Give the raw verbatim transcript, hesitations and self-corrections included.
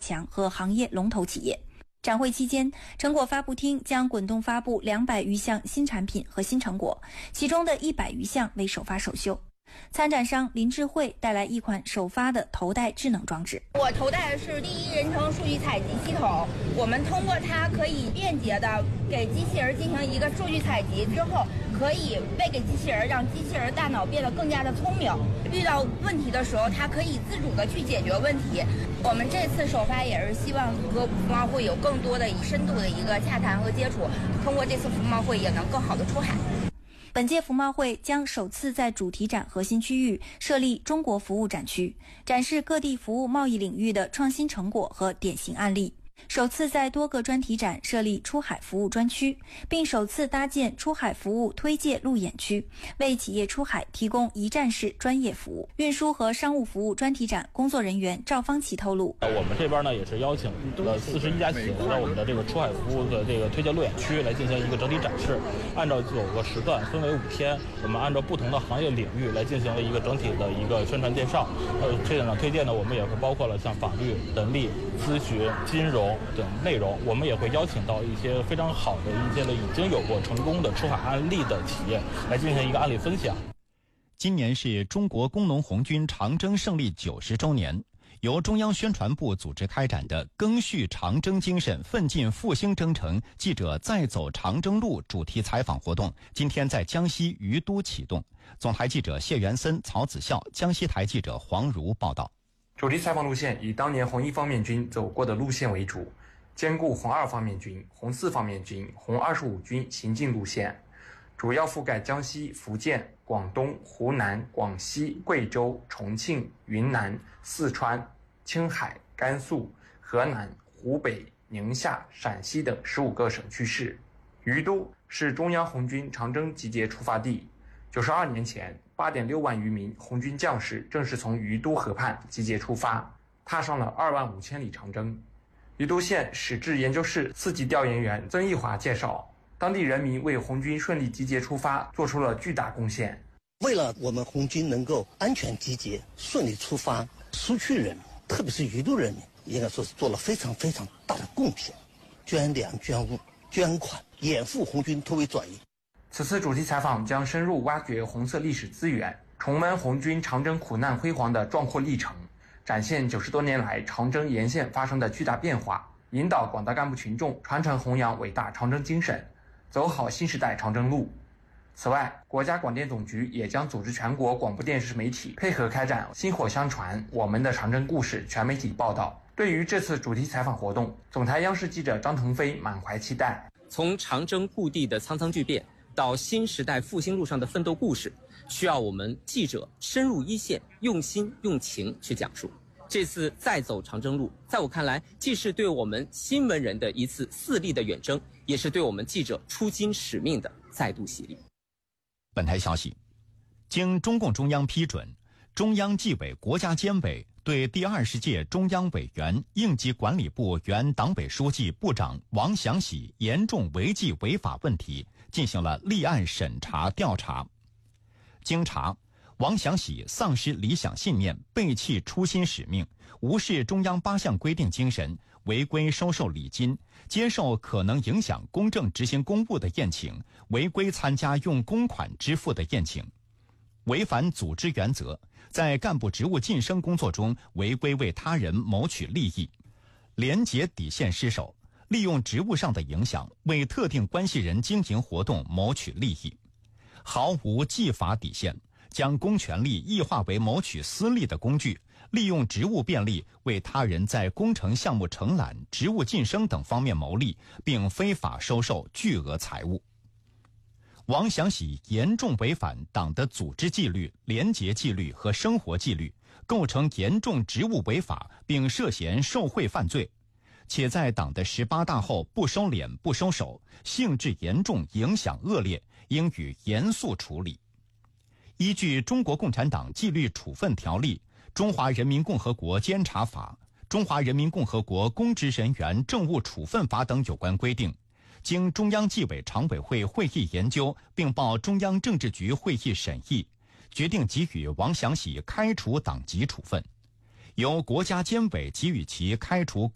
强和行业龙头企业。展会期间，成果发布厅将滚动发布两百余项新产品和新成果，其中的一百余项为首发首秀。参展商林智慧带来一款首发的头戴智能装置。 我头戴的是第一人称数据采集系统，我们通过它可以便捷的给机器人进行一个数据采集之后，可以喂给机器人，让机器人大脑变得更加的聪明。遇到问题的时候，它可以自主的去解决问题。我们这次首发也是希望和服贸会有更多的深度的一个洽谈和接触，通过这次服贸会也能更好的出海。 本届服贸会将首次在主题展核心区域设立中国服务展区，展示各地服务贸易领域的创新成果和典型案例。首次在多个专题展设立出海服务专区，并首次搭建出海服务推介路演区，为企业出海提供一站式专业服务。运输和商务服务专题展工作人员赵方奇透露， 我们这边呢也是邀请了四十一家企业到我们的这个出海服务的这个推介路演区来进行一个整体展示。按照九个时段，分为五天，我们按照不同的行业领域来进行了一个整体的一个宣传介绍。呃，这场推荐呢，我们也是包括了像法律、人力、咨询、金融等内容，我们也会邀请到一些非常好的一些的已经有过成功的出海案例的企业来进行一个案例分享。 今年是中国工农红军长征胜利九十周年，由中央宣传部组织开展的赓续长征精神，奋进复兴征程记者再走长征路主题采访活动今天在江西于都启动。总台记者谢元森、曹子孝，江西台记者黄如报道。 主题采访路线以当年红一方面军走过的路线为主，兼顾红二方面军、红四方面军、红二十五军行进路线，主要覆盖江西、福建、广东、湖南、广西、贵州、重庆、云南、四川、青海、甘肃、河南、湖北、宁夏、陕西等十五个省区市。于都是中央红军长征集结出发地。九十二年前，八点六万余名红军将士正是从于都河畔集结出发，踏上了二万五千里长征。于都县史志研究室四级调研员曾义华介绍，当地人民为红军顺利集结出发做出了巨大贡献。 为了我们红军能够安全集结、顺利出发，苏区人民，特别是于都人民，应该说是做了非常非常大的贡献，捐粮、捐物、捐款，掩护红军突围转移。 此次主题采访将深入挖掘红色历史资源，重温红军长征苦难辉煌的壮阔历程，展现九十多年来长征沿线发生的巨大变化，引导广大干部群众传承弘扬伟大长征精神，走好新时代长征路。此外，国家广电总局也将组织全国广播电视媒体配合开展薪火相传我们的长征故事全媒体报道。对于这次主题采访活动，总台央视记者张腾飞满怀期待。 从长征故地的苍苍巨变到新时代复兴路上的奋斗故事，需要我们记者深入一线，用心用情去讲述。这次再走长征路，在我看来，既是对我们新闻人的一次肆力的远征，也是对我们记者出京使命的再度洗礼。 本台消息，经中共中央批准，中央纪委国家监委对第二十届中央委员应急管理部原党委书记、部长王祥喜严重违纪违法问题进行了立案审查调查。经查，王祥喜丧失理想信念，背弃初心使命，无视中央八项规定精神，违规收受礼金，接受可能影响公正执行公务的宴请，违规参加用公款支付的宴请，违反组织原则，在干部职务晋升工作中违规为他人谋取利益，廉洁底线失守，利用职务上的影响为特定关系人经营活动谋取利益，毫无纪法底线，将公权力异化为谋取私利的工具，利用职务便利为他人在工程项目承揽、职务晋升等方面谋利，并非法收受巨额财物。王祥喜严重违反党的组织纪律、廉洁纪律和生活纪律，构成严重职务违法，并涉嫌受贿犯罪，且在党的十八大后不收敛不收手，性质严重，影响恶劣，应予严肃处理。依据《中国共产党纪律处分条例》、《中华人民共和国监察法》、《中华人民共和国公职人员政务处分法》等有关规定，经中央纪委常委会会议研究，并报中央政治局会议审议，决定给予王祥喜开除党籍处分，由国家监委给予其开除